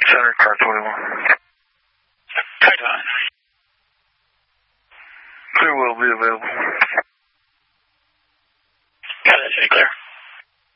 Center, car 21. Titan. Clear will be available.